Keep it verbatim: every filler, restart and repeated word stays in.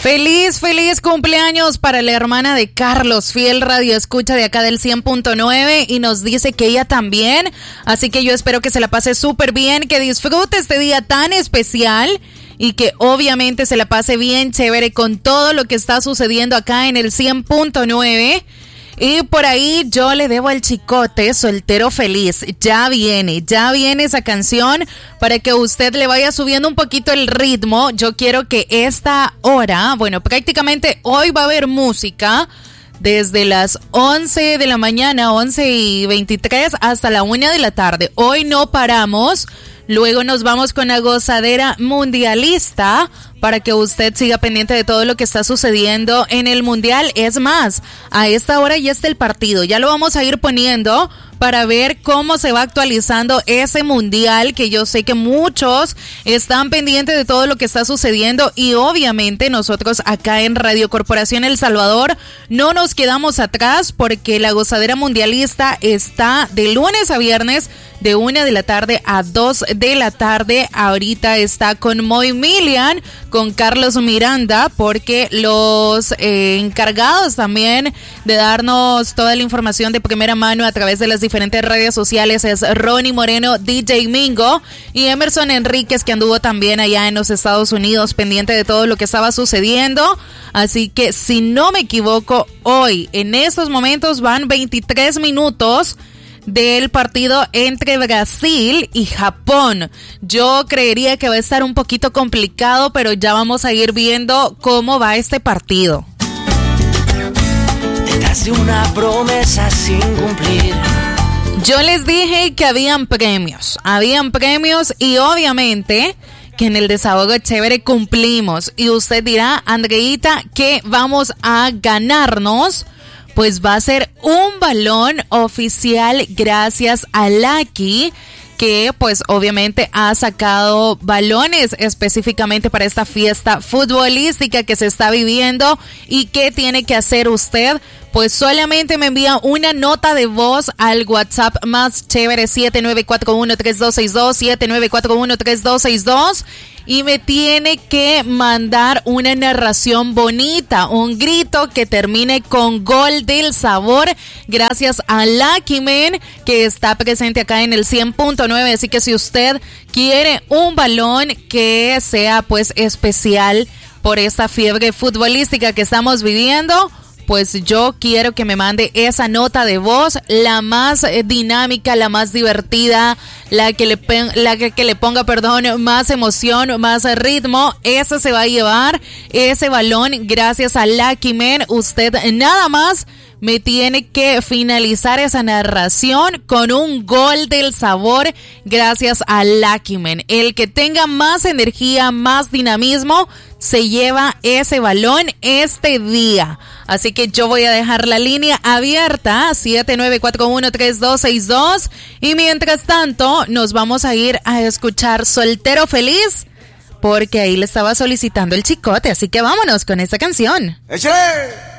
Feliz, feliz cumpleaños para la hermana de Carlos, fiel radio escucha de acá del cien punto nueve, y nos dice que ella también, así que yo espero que se la pase súper bien, que disfrute este día tan especial y que obviamente se la pase bien chévere con todo lo que está sucediendo acá en el cien punto nueve. Y por ahí yo le debo al Chicote, Soltero Feliz. Ya viene, ya viene esa canción para que usted le vaya subiendo un poquito el ritmo. Yo quiero que esta hora, bueno, prácticamente hoy va a haber música desde las once de la mañana, once y veintitrés, hasta la una de la tarde. Hoy no paramos. Luego nos vamos con la gozadera mundialista para que usted siga pendiente de todo lo que está sucediendo en el mundial. Es más, a esta hora ya está el partido. Ya lo vamos a ir poniendo para ver cómo se va actualizando ese mundial, que yo sé que muchos están pendientes de todo lo que está sucediendo, y obviamente nosotros acá en Radio Corporación El Salvador no nos quedamos atrás, porque la gozadera mundialista está de lunes a viernes de una de la tarde a dos de la tarde. Ahorita está con Moy Milian, con Carlos Miranda, porque los eh, encargados también de darnos toda la información de primera mano a través de las diferentes redes sociales es Ronnie Moreno, D J Mingo, y Emerson Enríquez, que anduvo también allá en los Estados Unidos pendiente de todo lo que estaba sucediendo. Así que si no me equivoco, hoy en estos momentos van veintitrés minutos del partido entre Brasil y Japón. Yo creería que va a estar un poquito complicado, pero ya vamos a ir viendo cómo va este partido. Te hace una promesa sin cumplir. Yo les dije que habían premios, habían premios y obviamente que en el Desahogo Chévere cumplimos. Y usted dirá, Andreita, ¿qué vamos a ganarnos? Pues va a ser un balón oficial gracias a Lucky, que pues obviamente ha sacado balones específicamente para esta fiesta futbolística que se está viviendo. ¿Y qué tiene que hacer usted? Pues solamente me envía una nota de voz al WhatsApp más chévere siete nueve cuatro uno tres dos seis dos, siete nueve cuatro uno tres dos seis dos, y me tiene que mandar una narración bonita, un grito que termine con gol del sabor, gracias a Lucky Man, que está presente acá en el cien punto nueve. Así que si usted quiere un balón que sea pues especial por esta fiebre futbolística que estamos viviendo, pues yo quiero que me mande esa nota de voz, la más eh, dinámica, la más divertida, la que le, pen, la que, que le ponga, perdón, más emoción, más ritmo. Esa se va a llevar ese balón gracias a Lucky Man. Usted nada más me tiene que finalizar esa narración con un gol del sabor gracias a Lucky Man. El que tenga más energía, más dinamismo, se lleva ese balón este día. Así que yo voy a dejar la línea abierta, siete nueve cuatro uno tres dos seis dos, y mientras tanto nos vamos a ir a escuchar Soltero Feliz, porque ahí le estaba solicitando el Chicote, así que vámonos con esta canción. ¡Échale!